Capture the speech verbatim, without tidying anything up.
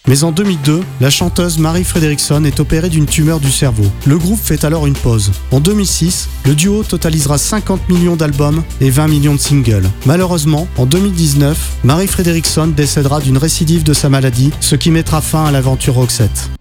Mais en deux mille deux, la chanteuse Mary Fredriksson est opérée d'une tumeur du cerveau. Le groupe fait alors une pause. En deux mille six, le duo totalisera cinquante millions d'albums et vingt millions de singles. Malheureusement, en deux mille dix-neuf, Mary Fredriksson décédera d'une récidive de sa maladie, ce qui mettra fin à l'aventure Roxette.